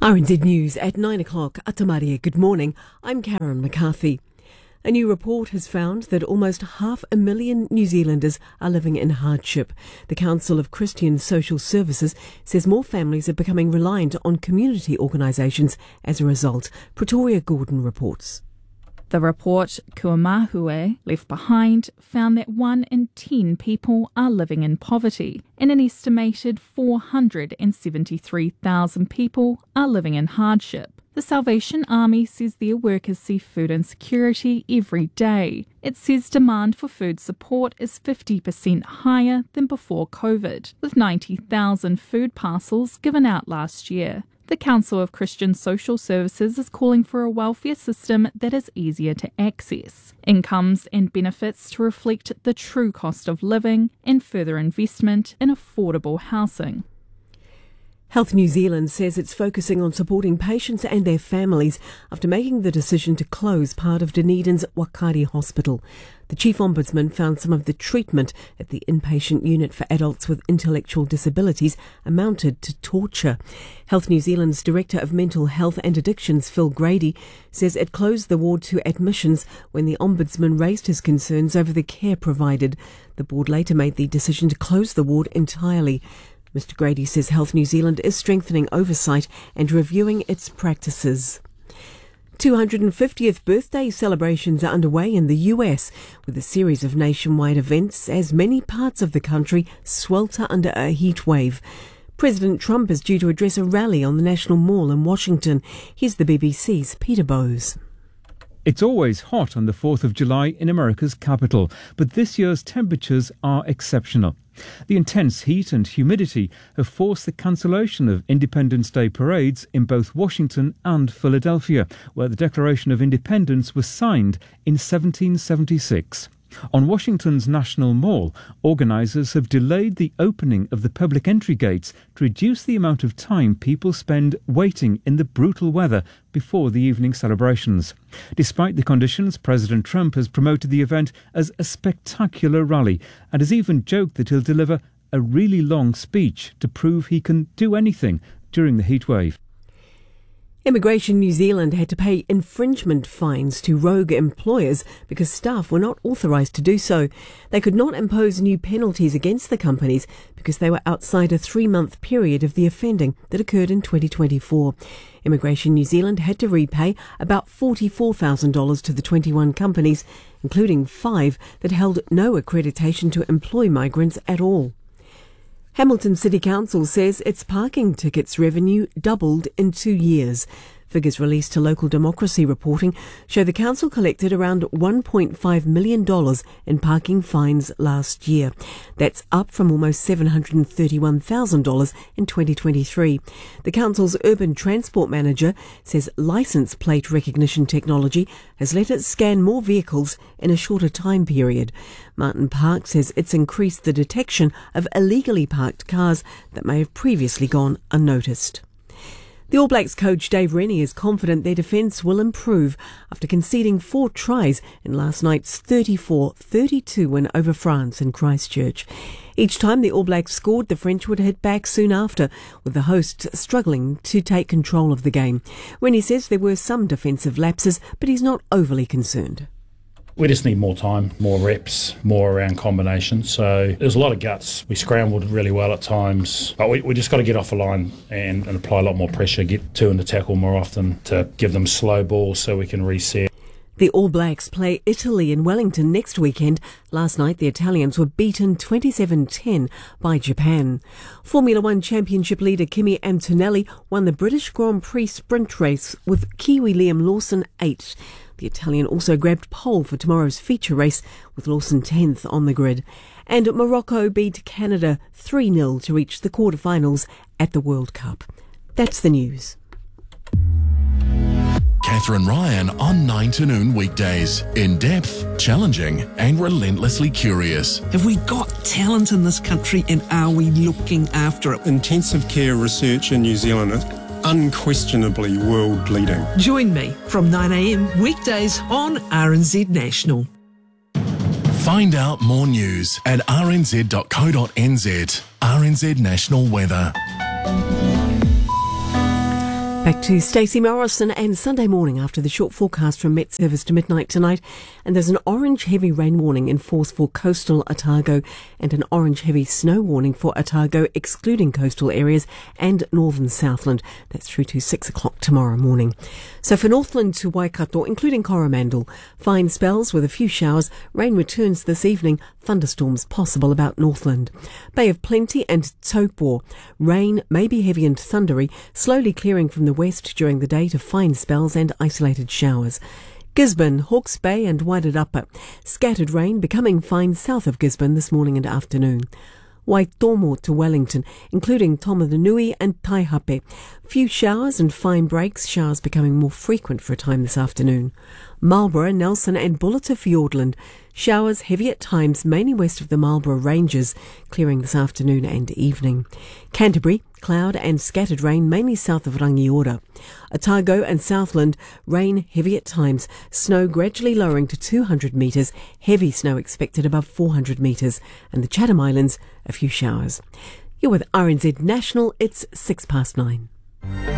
RNZ News at 9 o'clock. Atamaria, good morning. I'm Karen McCarthy. A new report has found that almost 500,000 New Zealanders are living in hardship. The Council of Christian Social Services says more families are becoming reliant on community organisations as a result. Pretoria Gordon reports. The report, Kua Mahue Left Behind, found that 1 in 10 people are living in poverty, and an estimated 473,000 people are living in hardship. The Salvation Army says their workers see food insecurity every day. It says demand for food support is 50% higher than before COVID, with 90,000 food parcels given out last year. The Council of Christian Social Services is calling for a welfare system that is easier to access, incomes and benefits to reflect the true cost of living, and further investment in affordable housing. Health New Zealand says it's focusing on supporting patients and their families after making the decision to close part of Dunedin's Wakari Hospital. The Chief Ombudsman found some of the treatment at the inpatient unit for adults with intellectual disabilities amounted to torture. Health New Zealand's Director of Mental Health and Addictions, Phil Grady, says it closed the ward to admissions when the Ombudsman raised his concerns over the care provided. The board later made the decision to close the ward entirely. Mr. Grady says Health New Zealand is strengthening oversight and reviewing its practices. 250th birthday celebrations are underway in the US, with a series of nationwide events as many parts of the country swelter under a heat wave. President Trump is due to address a rally on the National Mall in Washington. Here's the BBC's Peter Bowes. It's always hot on the 4th of July in America's capital, but this year's temperatures are exceptional. The intense heat and humidity have forced the cancellation of Independence Day parades in both Washington and Philadelphia, where the Declaration of Independence was signed in 1776. On Washington's National Mall, organisers have delayed the opening of the public entry gates to reduce the amount of time people spend waiting in the brutal weather before the evening celebrations. Despite the conditions, President Trump has promoted the event as a spectacular rally and has even joked that he'll deliver a really long speech to prove he can do anything during the heatwave. Immigration New Zealand had to pay infringement fines to rogue employers because staff were not authorised to do so. They could not impose new penalties against the companies because they were outside a 3-month period of the offending that occurred in 2024. Immigration New Zealand had to repay about $44,000 to the 21 companies, including 5 that held no accreditation to employ migrants at all. Hamilton City Council says its parking tickets revenue doubled in 2 years. Figures released to Local Democracy reporting show the council collected around $1.5 million in parking fines last year. That's up from almost $731,000 in 2023. The council's urban transport manager says licence plate recognition technology has let it scan more vehicles in a shorter time period. Martin Park says it's increased the detection of illegally parked cars that may have previously gone unnoticed. The All Blacks coach Dave Rennie is confident their defence will improve after conceding 4 tries in last night's 34-32 win over France in Christchurch. Each time the All Blacks scored, the French would hit back soon after, with the hosts struggling to take control of the game. Rennie says there were some defensive lapses, but he's not overly concerned. We just need more time, more reps, more around combinations. So there's a lot of guts. We scrambled really well at times, but we just got to get off the line and apply a lot more pressure, get 2 in the tackle more often to give them slow balls so we can reset. The All Blacks play Italy in Wellington next weekend. Last night, the Italians were beaten 27-10 by Japan. Formula One Championship leader Kimi Antonelli won the British Grand Prix sprint race with Kiwi Liam Lawson 8th. The Italian also grabbed pole for tomorrow's feature race, with Lawson 10th on the grid. And Morocco beat Canada 3-0 to reach the quarterfinals at the World Cup. That's the news. Catherine Ryan on 9 to noon weekdays. In-depth, challenging and relentlessly curious. Have we got talent in this country and are we looking after it? Intensive care research in New Zealand is unquestionably world leading. Join me from 9 a.m. weekdays on RNZ National. Find out more news at rnz.co.nz. RNZ National Weather. Back to Stacey Morrison and Sunday morning after the short forecast from Met Service to midnight tonight. And there's an orange heavy rain warning in force for coastal Otago and an orange heavy snow warning for Otago, excluding coastal areas and northern Southland. That's through to 6 o'clock tomorrow morning. So for Northland to Waikato, including Coromandel, fine spells with a few showers. Rain returns this evening. Thunderstorms possible about Northland. Bay of Plenty and Taupo. Rain may be heavy and thundery, slowly clearing from the west during the day to fine spells and isolated showers. Gisborne, Hawke's Bay and Wairarapa. Scattered rain becoming fine south of Gisborne this morning and afternoon. Waitomo to Wellington, including Tomatanui and Taihape. Few showers and fine breaks, showers becoming more frequent for a time this afternoon. Marlborough, Nelson and Buller to Fiordland. Showers heavy at times, mainly west of the Marlborough Ranges, clearing this afternoon and evening. Canterbury, cloud and scattered rain, mainly south of Rangiora. Otago and Southland, rain heavy at times, snow gradually lowering to 200 metres, heavy snow expected above 400 metres, and the Chatham Islands, a few showers. You're with RNZ National, it's 9:06.